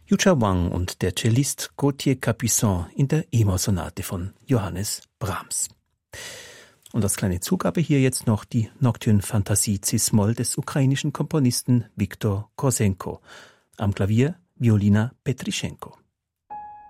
Yucha Wang und der Cellist Gauthier Capuçon in der E-Moll-Sonate von Johannes Brahms. Und als kleine Zugabe hier jetzt noch die Nocturne Fantasie Cis-Moll des ukrainischen Komponisten Viktor Kosenko. Am Klavier Violina Petrischenko.